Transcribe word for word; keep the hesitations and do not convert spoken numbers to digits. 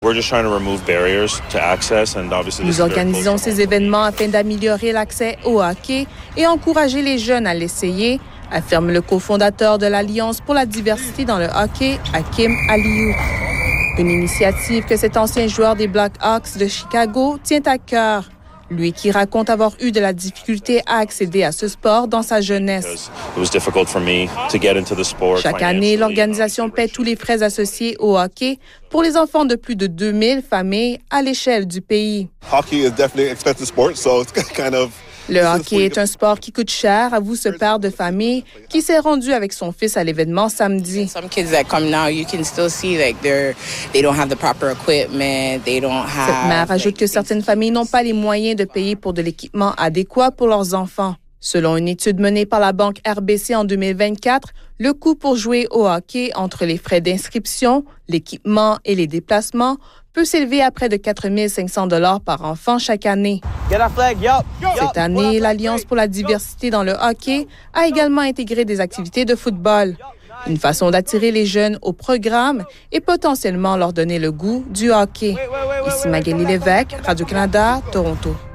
Nous organisons ces événements afin d'améliorer l'accès au hockey et encourager les jeunes à l'essayer, affirme le cofondateur de l'Alliance pour la diversité dans le hockey, Hakim Aliou. Une initiative que cet ancien joueur des Blackhawks de Chicago tient à cœur. Lui qui raconte avoir eu de la difficulté à accéder à ce sport dans sa jeunesse. Chaque année, l'organisation paie tous les frais associés au hockey pour les enfants de plus de deux mille familles à l'échelle du pays. Le hockey est un sport qui coûte cer, avoue ce père de famille qui s'est rendu avec son fils à l'événement samedi. Cette mère ajoute que certaines familles n'ont pas les moyens de payer pour de l'équipement adéquat pour leurs enfants. Selon une étude menée par la banque R B C en deux mille vingt-quatre, le coût pour jouer au hockey entre les frais d'inscription, l'équipement et les déplacements peut s'élever à près de quatre mille cinq cents dollars par enfant chaque année. Cette année, l'Alliance pour la diversité dans le hockey a également intégré des activités de football. Une façon d'attirer les jeunes au programme et potentiellement leur donner le goût du hockey. Ici Magali Lévesque, Radio-Canada, Toronto.